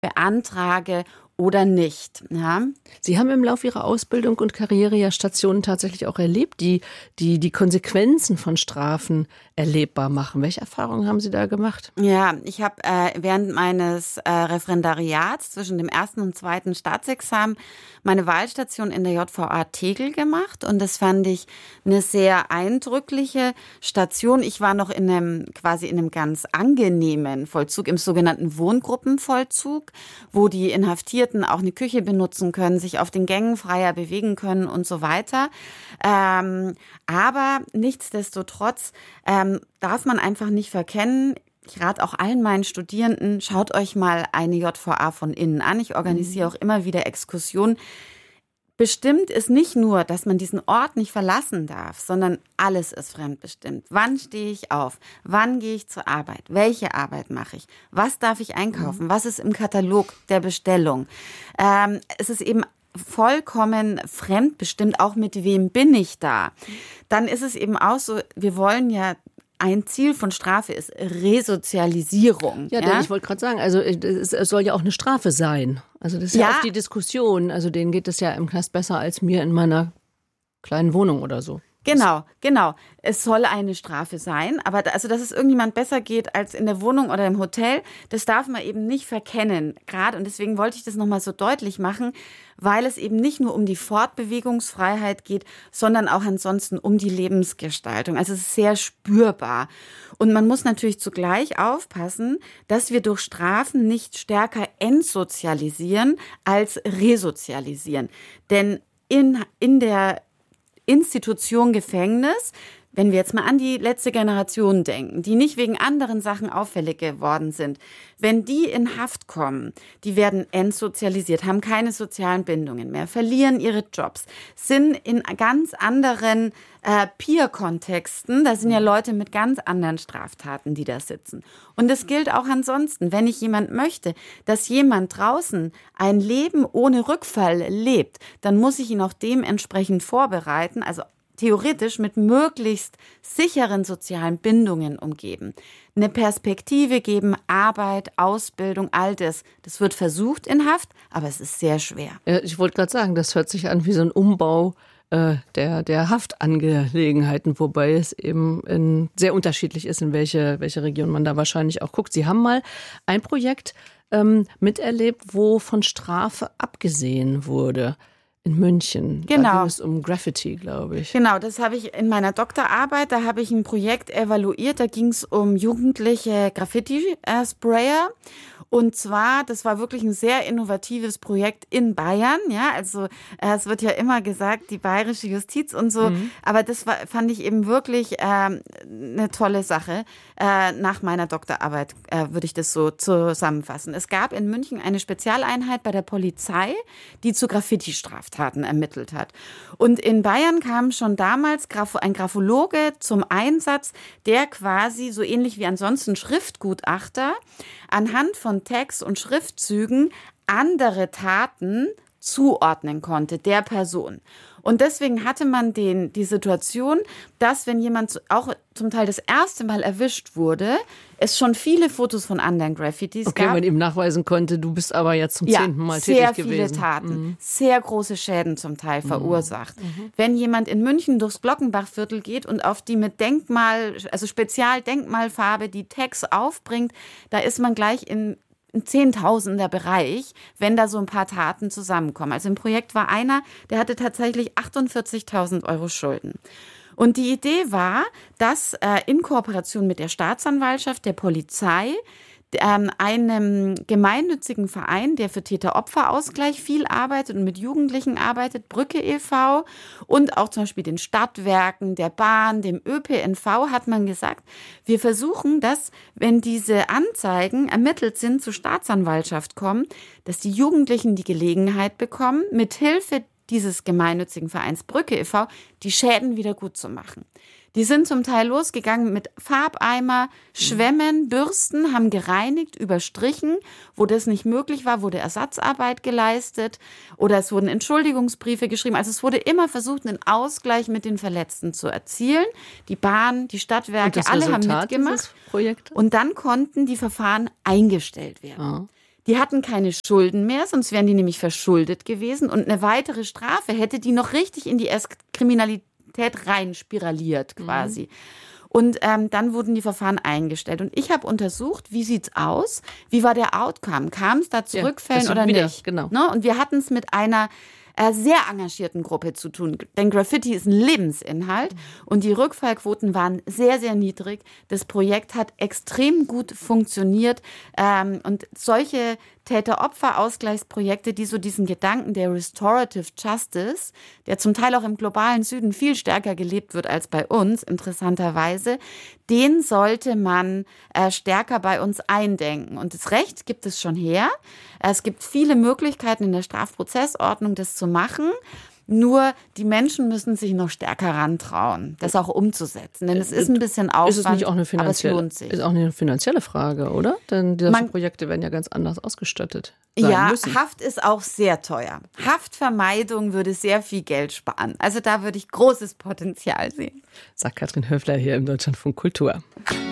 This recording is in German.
beantrage oder nicht. Ja. Sie haben im Laufe Ihrer Ausbildung und Karriere ja Stationen tatsächlich auch erlebt, die Konsequenzen von Strafen erlebbar machen. Welche Erfahrungen haben Sie da gemacht? Ja, ich habe während meines Referendariats zwischen dem ersten und zweiten Staatsexamen meine Wahlstation in der JVA Tegel gemacht und das fand ich eine sehr eindrückliche Station. Ich war noch in einem ganz angenehmen Vollzug, im sogenannten Wohngruppenvollzug, wo die Inhaftierten auch eine Küche benutzen können, sich auf den Gängen freier bewegen können und so weiter. Aber nichtsdestotrotz darf man einfach nicht verkennen. Ich rate auch allen meinen Studierenden, schaut euch mal eine JVA von innen an. Ich organisiere auch immer wieder Exkursionen. Bestimmt ist nicht nur, dass man diesen Ort nicht verlassen darf, sondern alles ist fremdbestimmt. Wann stehe ich auf? Wann gehe ich zur Arbeit? Welche Arbeit mache ich? Was darf ich einkaufen? Was ist im Katalog der Bestellung? Es ist eben vollkommen fremdbestimmt, auch mit wem bin ich da. Dann ist es eben auch so, wir wollen ja, ein Ziel von Strafe ist Resozialisierung. Ja, ich wollte gerade sagen, also es soll ja auch eine Strafe sein. Also das ist ja oft die Diskussion. Also denen geht es ja im Knast besser als mir in meiner kleinen Wohnung oder so. Genau. Es soll eine Strafe sein, aber dass es irgendjemand besser geht als in der Wohnung oder im Hotel, das darf man eben nicht verkennen. Gerade, und deswegen wollte ich das nochmal so deutlich machen, weil es eben nicht nur um die Fortbewegungsfreiheit geht, sondern auch ansonsten um die Lebensgestaltung. Also es ist sehr spürbar. Und man muss natürlich zugleich aufpassen, dass wir durch Strafen nicht stärker entsozialisieren als resozialisieren. Denn in der Institution Gefängnis, wenn wir jetzt mal an die letzte Generation denken, die nicht wegen anderen Sachen auffällig geworden sind, wenn die in Haft kommen, die werden entsozialisiert, haben keine sozialen Bindungen mehr, verlieren ihre Jobs, sind in ganz anderen Peer-Kontexten, da sind ja Leute mit ganz anderen Straftaten, die da sitzen. Und das gilt auch ansonsten, wenn ich jemand möchte, dass jemand draußen ein Leben ohne Rückfall lebt, dann muss ich ihn auch dementsprechend vorbereiten, also theoretisch mit möglichst sicheren sozialen Bindungen umgeben. Eine Perspektive geben, Arbeit, Ausbildung, all das. Das wird versucht in Haft, aber es ist sehr schwer. Ich wollte gerade sagen, das hört sich an wie so ein Umbau der Haftangelegenheiten, wobei es eben sehr unterschiedlich ist, in welche Region man da wahrscheinlich auch guckt. Sie haben mal ein Projekt miterlebt, wo von Strafe abgesehen wurde. In München. Genau. Da ging es um Graffiti, glaube ich. Genau, das habe ich in meiner Doktorarbeit, da habe ich ein Projekt evaluiert, da ging es um jugendliche Graffiti-Sprayer. Und zwar, das war wirklich ein sehr innovatives Projekt in Bayern. Ja, also es wird ja immer gesagt, die bayerische Justiz und so. Aber das fand ich eben wirklich eine tolle Sache. Nach meiner Doktorarbeit würde ich das so zusammenfassen. Es gab in München eine Spezialeinheit bei der Polizei, die zu Graffiti-Straftaten ermittelt hat. Und in Bayern kam schon damals ein Graphologe zum Einsatz, der quasi so ähnlich wie ansonsten Schriftgutachter anhand von Text und Schriftzügen andere Taten zuordnen konnte, der Person. Und deswegen hatte man die Situation, dass wenn jemand auch zum Teil das erste Mal erwischt wurde, es schon viele Fotos von anderen Graffitis gab. Okay, man ihm nachweisen konnte, du bist aber jetzt zum 10. Mal tätig gewesen. Sehr viele Taten, sehr große Schäden zum Teil verursacht. Wenn jemand in München durchs Glockenbachviertel geht und auf die mit Spezialdenkmalfarbe die Tags aufbringt, da ist man gleich in Zehntausender Bereich, wenn da so ein paar Taten zusammenkommen. Also im Projekt war einer, der hatte tatsächlich 48.000 Euro Schulden. Und die Idee war, dass in Kooperation mit der Staatsanwaltschaft, der Polizei, einem gemeinnützigen Verein, der für Täter-Opfer-Ausgleich viel arbeitet und mit Jugendlichen arbeitet, Brücke e.V. und auch zum Beispiel den Stadtwerken, der Bahn, dem ÖPNV, hat man gesagt, wir versuchen, dass, wenn diese Anzeigen ermittelt sind, zur Staatsanwaltschaft kommen, dass die Jugendlichen die Gelegenheit bekommen, mit Hilfe dieses gemeinnützigen Vereins Brücke e.V. die Schäden wieder gut zu machen. Die sind zum Teil losgegangen mit Farbeimer, Schwämmen, Bürsten, haben gereinigt, überstrichen. Wo das nicht möglich war, wurde Ersatzarbeit geleistet oder es wurden Entschuldigungsbriefe geschrieben. Also es wurde immer versucht, einen Ausgleich mit den Verletzten zu erzielen. Die Bahn, die Stadtwerke, alle haben mitgemacht. Projekt? Und dann konnten die Verfahren eingestellt werden. Die hatten keine Schulden mehr, sonst wären die nämlich verschuldet gewesen. Und eine weitere Strafe hätte die noch richtig in die Kriminalität rein spiraliert quasi. Und dann wurden die Verfahren eingestellt. Und ich habe untersucht, wie sieht's aus? Wie war der Outcome? Kam es da zu Rückfällen oder nicht? Genau. Ne? Und wir hatten es mit einer sehr engagierten Gruppe zu tun. Denn Graffiti ist ein Lebensinhalt und die Rückfallquoten waren sehr, sehr niedrig. Das Projekt hat extrem gut funktioniert und solche Täter-Opfer-Ausgleichsprojekte, die so diesen Gedanken der Restorative Justice, der zum Teil auch im globalen Süden viel stärker gelebt wird als bei uns, interessanterweise, den sollte man stärker bei uns eindenken. Und das Recht gibt es schon her. Es gibt viele Möglichkeiten in der Strafprozessordnung, das zu machen. Nur die Menschen müssen sich noch stärker rantrauen, das auch umzusetzen. Denn es ist ein bisschen Aufwand, ist es nicht auch eine aber es lohnt sich. Ist auch eine finanzielle Frage, oder? Denn diese Projekte werden ja ganz anders ausgestattet sein müssen. Haft ist auch sehr teuer. Haftvermeidung würde sehr viel Geld sparen. Also da würde ich großes Potenzial sehen. Sagt Katrin Höfler hier im Deutschlandfunk Kultur.